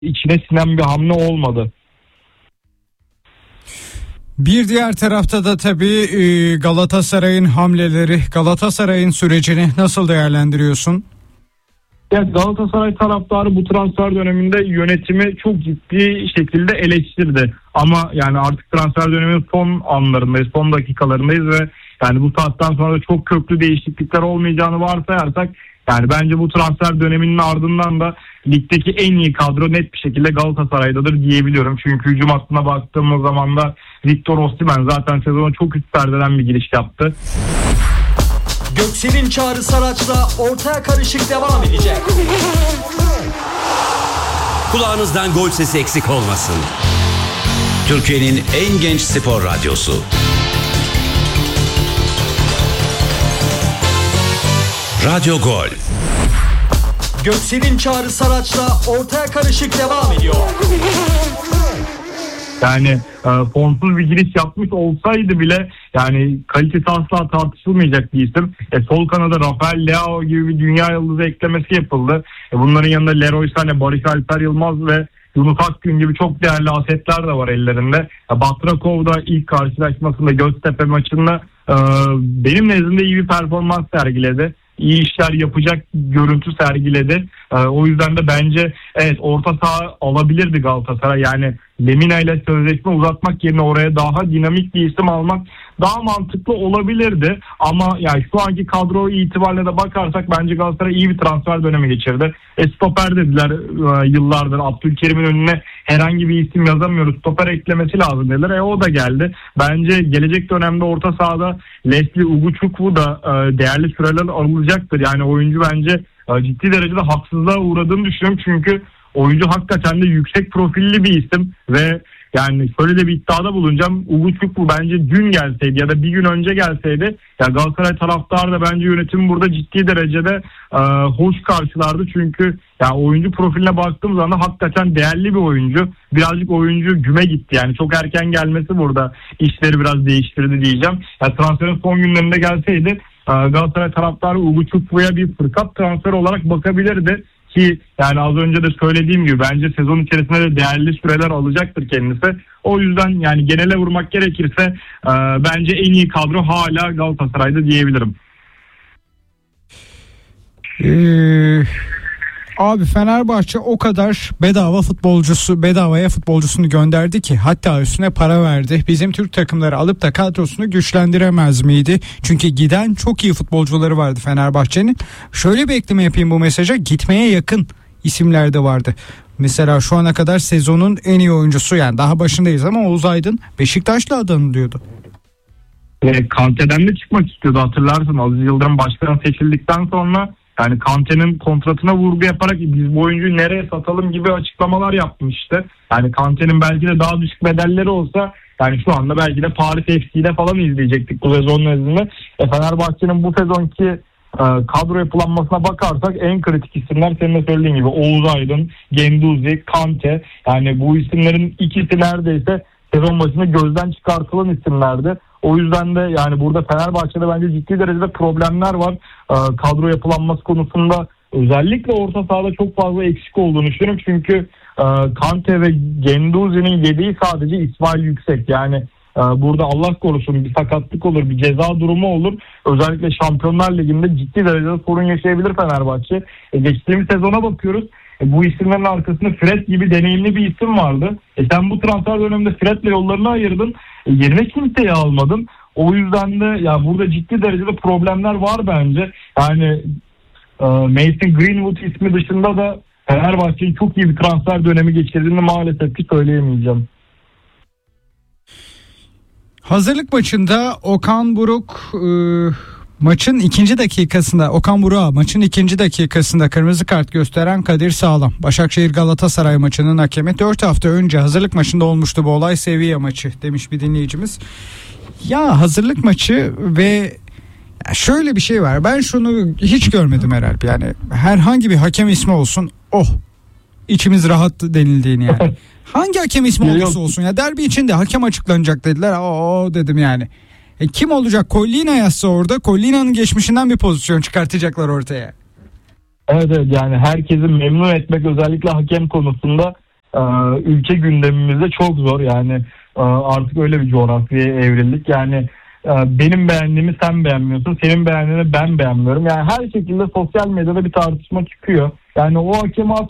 içine sinen bir hamle olmadı. Bir diğer tarafta da tabii Galatasaray'ın hamleleri, Galatasaray'ın sürecini nasıl değerlendiriyorsun? Ya Galatasaray taraftarı bu transfer döneminde yönetimi çok ciddi şekilde eleştirdi. Ama yani artık transfer döneminin son anlarındayız, son dakikalarındayız ve yani bu saatten sonra da çok köklü değişiklikler olmayacağını varsayarsak yani bence bu transfer döneminin ardından da ligdeki en iyi kadro net bir şekilde Galatasaray'dadır diyebiliyorum. Çünkü hücum hattına baktığımız zaman da Victor Osimhen zaten sezona çok üst perdeden bir giriş yaptı. Göksel'in Çağrı Saraç'la ortaya karışık devam edecek. Kulağınızdan gol sesi eksik olmasın. Türkiye'nin en genç spor radyosu. Radyo Gol. Göksel'in Çağrı Saraç'la ortaya karışık devam ediyor. Yani formsuz bir giriş yapmış olsaydı bile yani kalitesi asla tartışılmayacak bir isim. Sol kanada Rafael Leao gibi bir dünya yıldızı eklemesi yapıldı. Bunların yanında Leroy Sané, Barış Alper Yılmaz ve Yunus Akgün gibi çok değerli asetler de var ellerinde. Batrakov da ilk karşılaşmasında Göztepe maçında benim nezdimde iyi bir performans sergiledi. İyi işler yapacak görüntü sergiledi. O yüzden de bence evet orta saha alabilirdi Galatasaray. Yani Lemina ile sözleşme uzatmak yerine oraya daha dinamik bir isim almak daha mantıklı olabilirdi. Ama yani şu anki kadro itibariyle de bakarsak bence Galatasaray iyi bir transfer dönemi geçirdi. Stoper dediler yıllardır Abdülkerim'in önüne herhangi bir isim yazamıyoruz. Stoper eklemesi lazım dediler. O da geldi. Bence gelecek dönemde orta sahada Leslie Uguchukwu da değerli süreler alınacaktır. Yani oyuncu bence ciddi derecede haksızlığa uğradığını düşünüyorum. Çünkü oyuncu hakikaten de yüksek profilli bir isim ve yani şöyle de bir iddiada bulunacağım. Uguchukwu bence dün gelseydi ya da bir gün önce gelseydi ya Galatasaray taraftarı da bence yönetim burada ciddi derecede hoş karşılardı. Çünkü ya oyuncu profiline baktığım zaman hakikaten değerli bir oyuncu. Birazcık oyuncu güme gitti yani çok erken gelmesi burada işleri biraz değiştirdi diyeceğim. Ya transferin son günlerinde gelseydi Galatasaray taraftarı Uguchukwu'ya bir fırsat transferi olarak bakabilirdi. Ki yani az önce de söylediğim gibi bence sezon içerisinde de değerli süreler alacaktır kendisi. O yüzden yani genele vurmak gerekirse bence en iyi kadro hala Galatasaray'da diyebilirim. Abi Fenerbahçe o kadar bedavaya futbolcusunu gönderdi ki hatta üstüne para verdi. Bizim Türk takımları alıp da kadrosunu güçlendiremez miydi? Çünkü giden çok iyi futbolcuları vardı Fenerbahçe'nin. Şöyle bir ekleme yapayım bu mesaja. Gitmeye yakın isimler de vardı. Mesela şu ana kadar sezonun en iyi oyuncusu yani daha başındayız ama Oğuz Aydın Beşiktaş'la adanılıyordu. Kante'den de çıkmak istiyordu hatırlarsın. Aziz Yıldırım başkan seçildikten sonra yani Kante'nin kontratına vurgu yaparak biz bu oyuncuyu nereye satalım gibi açıklamalar yapmıştı. Yani Kante'nin belki de daha düşük bedelleri olsa yani şu anda belki de Paris FC'de falan izleyecektik bu sezon nezdinde. Fenerbahçe'nin bu sezonki kadro yapılanmasına bakarsak en kritik isimler senin de söylediğin gibi Oğuz Aydın, Guendouzi, Kante. Yani bu isimlerin ikisi neredeyse sezon başında gözden çıkartılan isimlerdi. O yüzden de yani burada Fenerbahçe'de bence ciddi derecede problemler var. Kadro yapılanması konusunda özellikle orta sahada çok fazla eksik olduğunu düşünüyorum. Çünkü Kante ve Guendouzi'nin yediği sadece İsmail Yüksek. Yani burada Allah korusun bir sakatlık olur, bir ceza durumu olur. Özellikle Şampiyonlar Ligi'nde ciddi derecede sorun yaşayabilir Fenerbahçe. Geçtiğimiz sezona bakıyoruz. Bu isimlerin arkasında Fred gibi deneyimli bir isim vardı. Sen bu transfer döneminde Fred'le yollarını ayırdın. Yerine kimseyi almadın. O yüzden de ya burada ciddi derecede problemler var bence. Yani Mason Greenwood ismi dışında da Fenerbahçe'nin çok iyi bir transfer dönemi geçirdiğini maalesef ki söyleyemeyeceğim. Hazırlık maçında Okan Buruk maçın ikinci dakikasında kırmızı kart gösteren Kadir Sağlam. Başakşehir Galatasaray maçının hakemi. 4 hafta önce hazırlık maçında olmuştu bu olay, Sevilla maçı demiş bir dinleyicimiz. Ya hazırlık maçı ve şöyle bir şey var. Ben şunu hiç görmedim herhalde. Yani herhangi bir hakem ismi olsun. İçimiz rahat denildiğini yani. Hangi hakem ismi olursa olsun ya, derbi için de hakem açıklanacak dediler. Dedim yani. Kim olacak? Collina yazsa orada, Collina'nın geçmişinden bir pozisyon çıkartacaklar ortaya. Evet yani herkesi memnun etmek özellikle hakem konusunda ülke gündemimizde çok zor. Yani artık öyle bir coğrafyaya evrildik. Yani benim beğendiğimi sen beğenmiyorsun, senin beğendiğini ben beğenmiyorum. Yani her şekilde sosyal medyada bir tartışma çıkıyor. Yani o hakeme